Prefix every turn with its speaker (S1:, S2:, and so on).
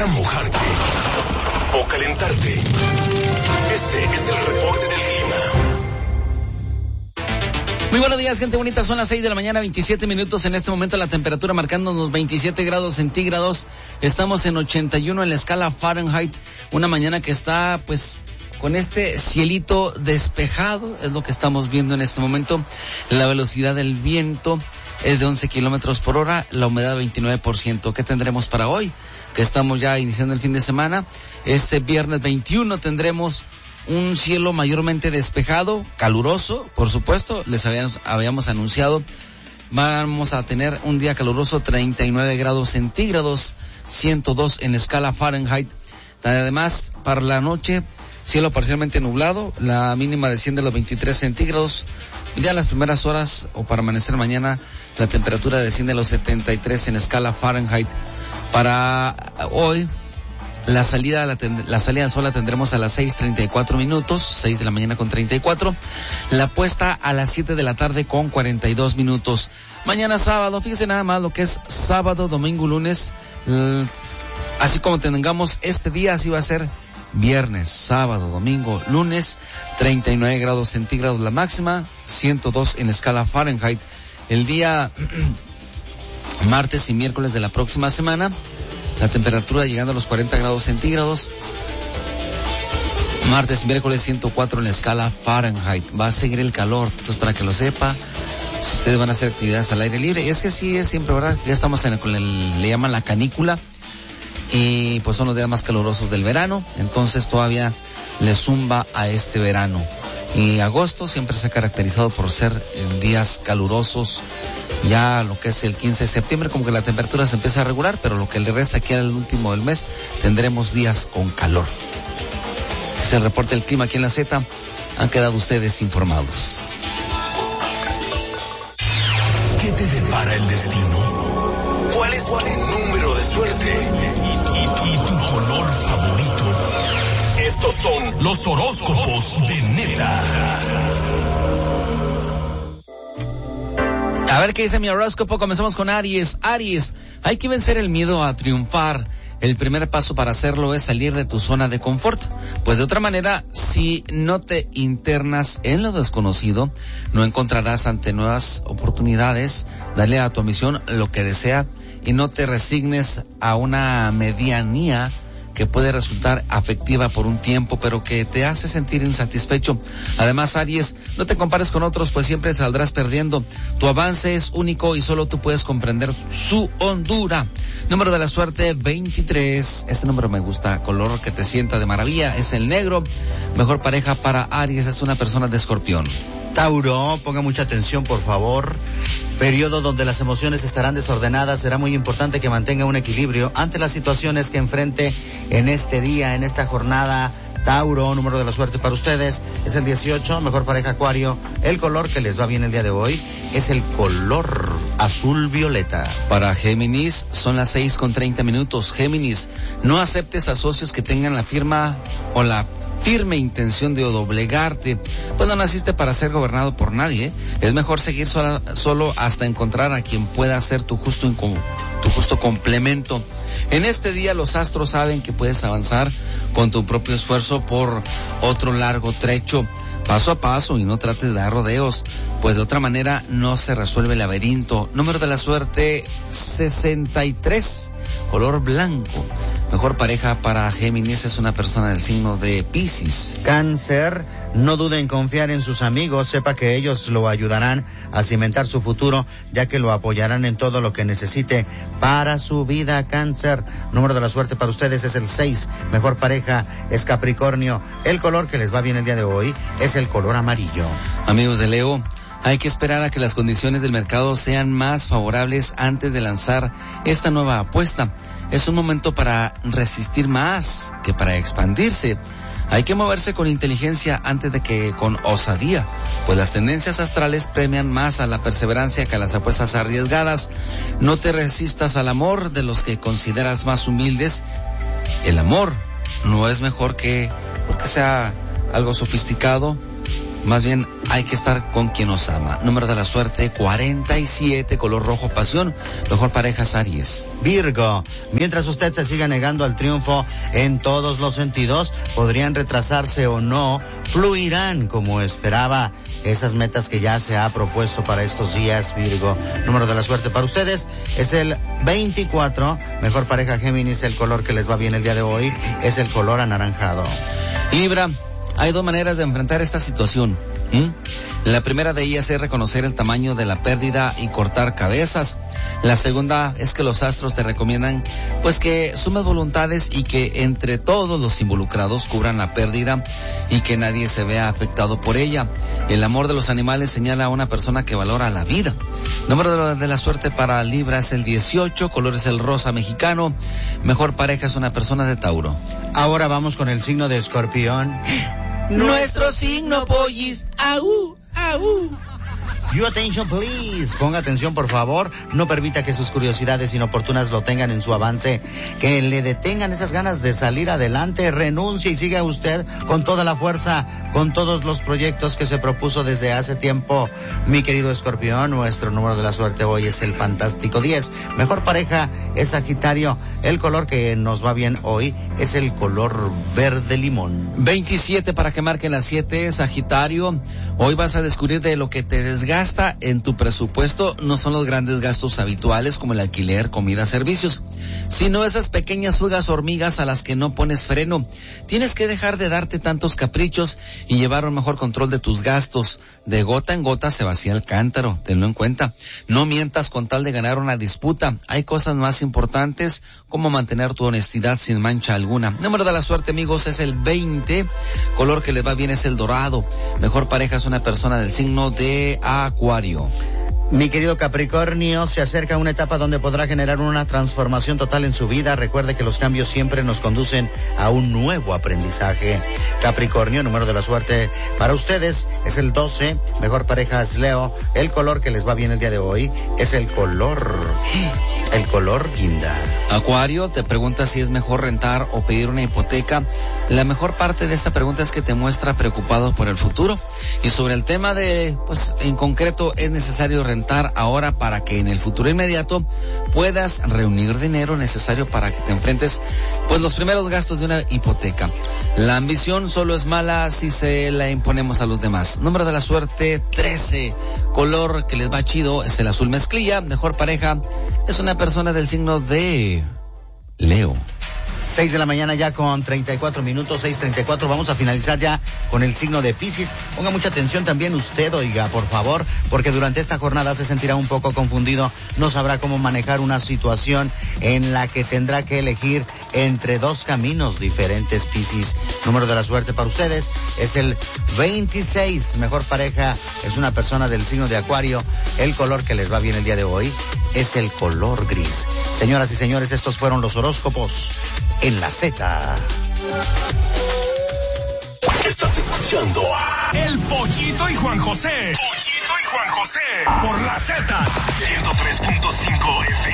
S1: a mojarte o calentarte? Este es el reporte del clima.
S2: Muy buenos días, gente bonita. Son las 6 de la mañana, 27 minutos. En este momento la temperatura marcándonos 27 grados centígrados. Estamos en 81 en la escala Fahrenheit. Una mañana que está, pues, con este cielito despejado. Es lo que estamos viendo en este momento. La velocidad del viento es de 11 kilómetros por hora. La humedad 29%. ¿Qué tendremos para hoy? Que estamos ya iniciando el fin de semana. Este viernes 21 tendremos un cielo mayormente despejado, caluroso, por supuesto, les habíamos anunciado. Vamos a tener un día caluroso, 39 grados centígrados, 102 en la escala Fahrenheit. Además, para la noche, cielo parcialmente nublado, la mínima desciende a los 23 centígrados. Ya en las primeras horas, o para amanecer mañana, la temperatura desciende a los 73 en escala Fahrenheit. Para hoy, la salida del sol la tendremos a las 6:34 minutos, 6 de la mañana con 34. La puesta a las 7 de la tarde con 42 minutos. Mañana sábado, fíjese nada más lo que es sábado, domingo, lunes. Así como tengamos este día, así va a ser viernes, sábado, domingo, lunes. 39 grados centígrados la máxima, 102 en la escala Fahrenheit. El día martes y miércoles de la próxima semana, la temperatura llegando a los 40 grados centígrados. Martes y miércoles 104 en la escala Fahrenheit. Va a seguir el calor. Entonces, para que lo sepa, si ustedes van a hacer actividades al aire libre. Y es que sí, es siempre, ¿verdad? Ya estamos le llaman la canícula. Y pues son los días más calurosos del verano. Entonces todavía le zumba a este verano. Y agosto siempre se ha caracterizado por ser días calurosos. Ya lo que es el 15 de septiembre, como que la temperatura se empieza a regular, pero lo que le resta aquí al último del mes, tendremos días con calor. Es el reporte del clima aquí en la Z. Han quedado ustedes informados.
S1: ¿Qué te depara el destino? ¿Cuál es tu número de suerte? ¿Y tu color favorito? Estos son los horóscopos de Neta.
S2: A ver qué dice mi horóscopo. Comenzamos con Aries. Aries, hay que vencer el miedo a triunfar. El primer paso para hacerlo es salir de tu zona de confort. Pues de otra manera, si no te internas en lo desconocido, no encontrarás ante nuevas oportunidades. Dale a tu ambición lo que desea y no te resignes a una medianía que puede resultar afectiva por un tiempo, pero que te hace sentir insatisfecho. Además, Aries, no te compares con otros, pues siempre saldrás perdiendo. Tu avance es único y solo tú puedes comprender su hondura. Número de la suerte, 23. Este número me gusta. Color que te sienta de maravilla es el negro. Mejor pareja para Aries es una persona de Escorpión.
S3: Tauro, ponga mucha atención, por favor. Periodo donde las emociones estarán desordenadas. Será muy importante que mantenga un equilibrio ante las situaciones que enfrente en este día, en esta jornada. Tauro, número de la suerte para ustedes es el 18, mejor pareja Acuario. El color que les va bien el día de hoy es el color azul violeta.
S2: Para Géminis son las 6:30 minutos. Géminis, no aceptes a socios que tengan la firme intención de doblegarte, pues no naciste para ser gobernado por nadie. Es mejor seguir solo hasta encontrar a quien pueda ser tu justo complemento. En este día los astros saben que puedes avanzar con tu propio esfuerzo por otro largo trecho, paso a paso, y no trates de dar rodeos, pues de otra manera no se resuelve el laberinto. Número de la suerte, 63, color blanco. Mejor pareja para Géminis es una persona del signo de Piscis.
S3: Cáncer, no dude en confiar en sus amigos, sepa que ellos lo ayudarán a cimentar su futuro, ya que lo apoyarán en todo lo que necesite para su vida. Cáncer, número de la suerte para ustedes es el 6, mejor pareja es Capricornio. El color que les va bien el día de hoy es el color amarillo.
S2: Amigos de Leo, hay que esperar a que las condiciones del mercado sean más favorables antes de lanzar esta nueva apuesta. Es un momento para resistir más que para expandirse. Hay que moverse con inteligencia antes de que con osadía, pues las tendencias astrales premian más a la perseverancia que a las apuestas arriesgadas. No te resistas al amor de los que consideras más humildes. El amor no es mejor porque sea algo sofisticado Más bien, hay que estar con quien nos ama. Número de la suerte, 47, color rojo, pasión. Mejor pareja es Aries.
S3: Virgo, mientras usted se siga negando al triunfo en todos los sentidos, podrían retrasarse o no, fluirán como esperaba esas metas que ya se ha propuesto para estos días, Virgo. Número de la suerte para ustedes es el 24, mejor pareja Géminis, el color que les va bien el día de hoy es el color anaranjado.
S2: Libra, hay dos maneras de enfrentar esta situación. La primera de ellas es reconocer el tamaño de la pérdida y cortar cabezas. La segunda es que los astros te recomiendan pues que sumes voluntades y que entre todos los involucrados cubran la pérdida y que nadie se vea afectado por ella. El amor de los animales señala a una persona que valora la vida. Número de la suerte para Libra es el 18, color es el rosa mexicano. Mejor pareja es una persona de Tauro.
S3: Ahora vamos con el signo de Escorpión.
S2: Nuestro signo, pollis. ¡Au! ¡Au!
S3: Your attention, please. Ponga atención, por favor. No permita que sus curiosidades inoportunas lo tengan en su avance, que le detengan esas ganas de salir adelante. Renuncie y siga usted con toda la fuerza, con todos los proyectos que se propuso desde hace tiempo. Mi querido Escorpión, nuestro número de la suerte hoy es el fantástico 10. Mejor pareja es Sagitario. El color que nos va bien hoy es el color verde limón.
S2: 27 para que marquen las 7, Sagitario. Hoy vas a descubrir de lo que te desgasta en tu presupuesto no son los grandes gastos habituales como el alquiler, comida, servicios, sino esas pequeñas fugas hormigas a las que no pones freno. Tienes que dejar de darte tantos caprichos y llevar un mejor control de tus gastos. De gota en gota se vacía el cántaro, tenlo en cuenta. No mientas con tal de ganar una disputa. Hay cosas más importantes como mantener tu honestidad sin mancha alguna. Número de la suerte, amigos, es el 20. Color que les va bien es el dorado. Mejor pareja es una persona del signo de Acuario.
S3: Mi querido Capricornio, se acerca una etapa donde podrá generar una transformación total en su vida. Recuerde que los cambios siempre nos conducen a un nuevo aprendizaje. Capricornio, número de la suerte para ustedes es el 12. Mejor pareja es Leo. El color que les va bien el día de hoy es el color guinda.
S2: Acuario, te pregunta si es mejor rentar o pedir una hipoteca. La mejor parte de esta pregunta es que te muestra preocupado por el futuro. Y sobre el tema de, pues en concreto, es necesario rentar ahora para que en el futuro inmediato puedas reunir dinero necesario para que te enfrentes pues los primeros gastos de una hipoteca. La ambición solo es mala si se la imponemos a los demás. Número de la suerte 13. Color que les va chido es el azul mezclilla. Mejor pareja es una persona del signo de Leo.
S3: 6 de la mañana ya con 34 minutos, 6:34. Vamos a finalizar ya con el signo de Piscis. Ponga mucha atención también usted, oiga, por favor, porque durante esta jornada se sentirá un poco confundido. No sabrá cómo manejar una situación en la que tendrá que elegir entre dos caminos diferentes, Piscis. Número de la suerte para ustedes es el 26. Mejor pareja es una persona del signo de Acuario. El color que les va bien el día de hoy es el color gris. Señoras y señores, estos fueron los horóscopos en la Z.
S1: Estás escuchando a El Pollito y Juan José. Pollito y Juan José. Por la Z. 103.5 FM.